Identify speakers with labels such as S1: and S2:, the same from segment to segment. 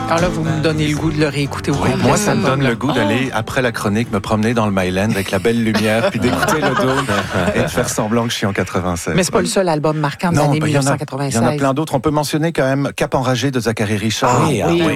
S1: Alors là, vous me donnez le goût de le réécouter au complet.
S2: Moi, ça me donne le goût d'aller, après la chronique, me promener dans le Myland avec la belle lumière, puis d'écouter le dôme et de faire semblant que je suis en 96.
S1: Mais c'est pas le seul album marquant de l'année 1996.
S2: Il y en a plein d'autres. On peut mentionner quand même Cap Enragé de Zachary Richard.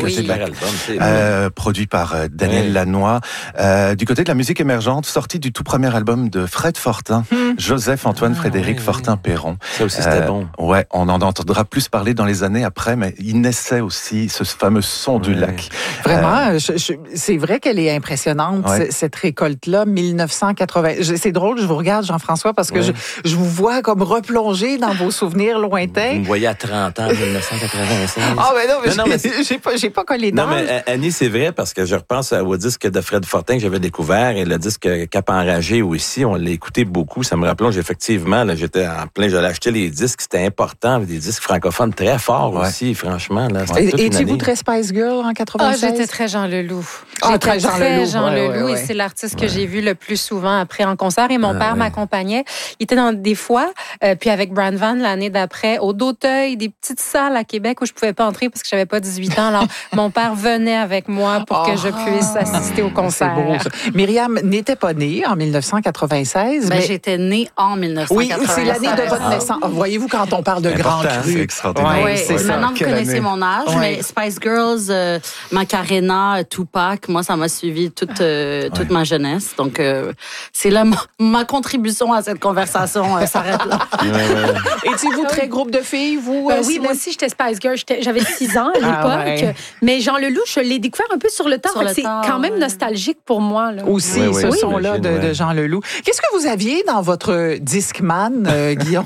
S2: Produit par Daniel Lanois. Du côté de la musique émergente, sorti du tout premier album de Fred Fortin, Joseph-Antoine Frédéric Fortin-Perron.
S3: Ça aussi, c'était bon.
S2: Ouais, on en entendra plus parler dans les années après, mais il naissait aussi ce fameux son du lac.
S1: Vraiment, c'est vrai qu'elle est impressionnante, cette récolte-là, 1980. C'est drôle, je vous regarde, Jean-François, parce que je vous vois comme replonger dans vos souvenirs lointains.
S3: Vous me voyez à 30 ans, 1996.
S1: Ah, mais non, mais j'ai pas collé d'âge.
S3: Non, mais Annie, c'est vrai, parce que je repense au disque de Fred Fortin que j'avais découvert et le disque Cap Enragé aussi, on l'a écouté beaucoup. Ça me rappelait effectivement, là, j'étais en plein, j'allais acheter les disques, c'était important, des disques francophones très forts aussi, franchement. Là,
S1: étiez-vous très Spice Girl en 96?
S4: J'étais très Jean Leloup.
S1: Très Jean Leloup.
S4: Et c'est l'artiste que j'ai vu le plus souvent après en concert. Et mon père m'accompagnait. Il était dans des fois, puis avec Brand Van l'année d'après, au D'Auteuil, des petites salles à Québec où je pouvais pas entrer parce que j'avais pas 18 ans. Alors, mon père venait avec moi pour que je puisse assister au concert.
S1: C'est beau, ça. Myriam n'était pas née en 1996.
S5: Mais j'étais née en 1996.
S1: Oui, c'est l'année de votre naissance. Voyez-vous, quand on parle de Grand Cru.
S2: C'est extraordinaire.
S5: Maintenant, vous connaissez mon âge, mais Spice Girls, Macarena, Tupac, moi, ça m'a suivi toute ma jeunesse. Donc, c'est là ma contribution à cette conversation s'arrête là.
S1: Étiez-vous très groupe de filles, vous?
S4: Oui, moi aussi, j'étais Spice Girl. J'avais 6 ans à l'époque. Mais Jean Leloup, je l'ai découvert un peu sur le temps. C'est quand même nostalgique pour moi. Là.
S1: Aussi, ce son-là de Jean Leloup. Qu'est-ce que vous aviez dans votre Discman, Guillaume?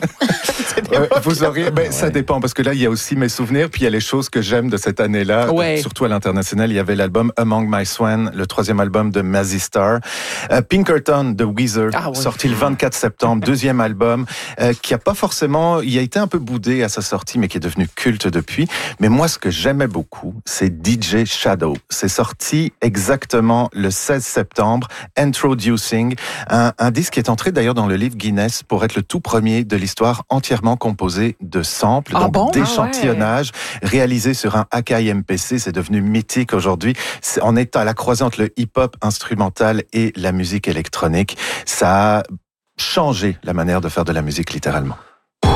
S2: Vous auriez, ça dépend, parce que là, il y a aussi mes souvenirs, puis il y a les choses que j'aime de cette année-là. Surtout à l'international, il y avait l'album Among My Swan, le 3e album de Mazzy Star. Pinkerton de Weezer, sorti le 24 septembre, 2e album, qui a pas forcément, il a été un peu boudé à sa sortie, mais qui est devenu culte depuis. Mais moi, ce que j'aimais beaucoup, c'est DJ Shadow. C'est sorti exactement le 16 septembre, Introducing, un disque qui est entré d'ailleurs dans le livre Guinness pour être le tout premier de l'histoire entièrement composé de samples, d'échantillonnage, réalisé sur un Akai MPC. C'est devenu mythique aujourd'hui. On est à la croisée entre le hip-hop instrumental et la musique électronique. Ça a changé la manière de faire de la musique, littéralement.